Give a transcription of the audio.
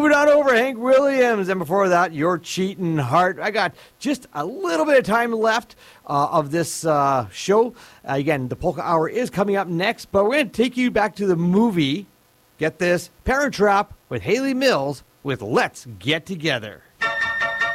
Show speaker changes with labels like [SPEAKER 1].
[SPEAKER 1] moving on over, Hank Williams. And before that, Your Cheating Heart. I got just a little bit of time left of this show. Again, the Polka Hour is coming up next, but we're going to take you back to the movie. Get this, Parent Trap with Haley Mills with Let's Get Together.